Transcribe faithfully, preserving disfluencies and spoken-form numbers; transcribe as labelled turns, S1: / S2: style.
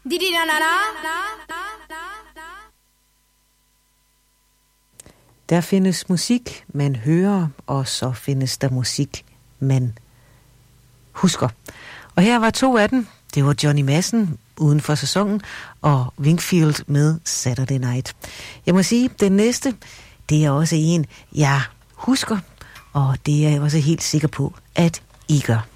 S1: Der findes musik, man hører, og så findes der musik, man husker. Og her var to af dem. Det var Johnny Madsen uden for sæsonen, og Wingfield med Saturday Night. Jeg må sige, den næste, det er også en, jeg husker, og det er jeg også helt sikker på, at I gør.